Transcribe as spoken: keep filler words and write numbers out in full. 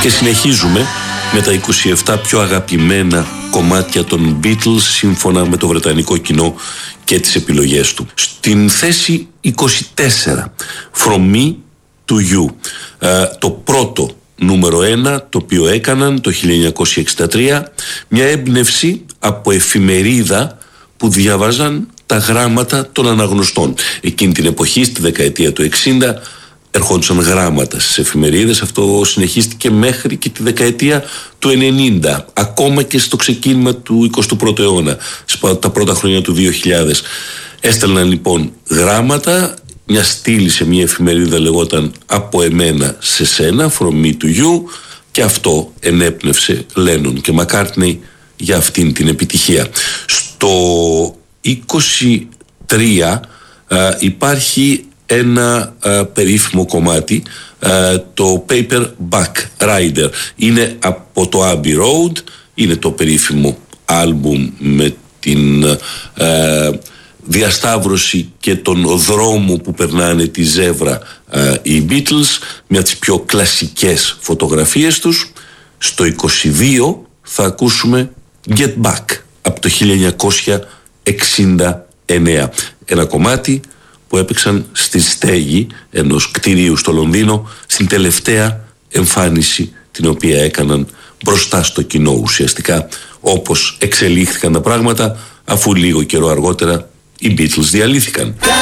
Και συνεχίζουμε με τα είκοσι επτά πιο αγαπημένα κομμάτια των Beatles σύμφωνα με το βρετανικό κοινό και τις επιλογές του. Στην θέση είκοσι τέσσερα, From Me to You, ε, το πρώτο νούμερο ένα το οποίο έκαναν το χίλια εννιακόσια εξήντα τρία, μια έμπνευση από εφημερίδα που διαβάζαν τα γράμματα των αναγνωστών. Εκείνη την εποχή, στη δεκαετία του εξήντα, ερχόντουσαν γράμματα στις εφημερίδες. Αυτό συνεχίστηκε μέχρι και τη δεκαετία του ενενήντα, ακόμα και στο ξεκίνημα του εικοστού πρώτου αιώνα, τα πρώτα χρόνια του δύο χιλιάδες. Έστελναν λοιπόν γράμματα, μια στήλη σε μια εφημερίδα λεγόταν «Από εμένα σε σένα», «From me to you», και αυτό ενέπνευσε Λένον και Μακκάρτνεϊ για αυτήν την επιτυχία. Στο είκοσι τρία α, υπάρχει ένα α, περίφημο κομμάτι, α, το Paperback Rider. Είναι από το Abbey Road, είναι το περίφημο άλμπουμ με την α, διασταύρωση και τον δρόμο που περνάνε τη ζεύρα α, οι Beatles, μια από τις πιο κλασικές φωτογραφίες τους. Στο είκοσι δύο θα ακούσουμε Get Back από το χίλια εννιακόσια εξήντα εννέα, ένα κομμάτι που έπαιξαν στη στέγη ενός κτηρίου στο Λονδίνο στην τελευταία εμφάνιση την οποία έκαναν μπροστά στο κοινό, ουσιαστικά όπως εξελίχθηκαν τα πράγματα, αφού λίγο καιρό αργότερα οι Beatles διαλύθηκαν.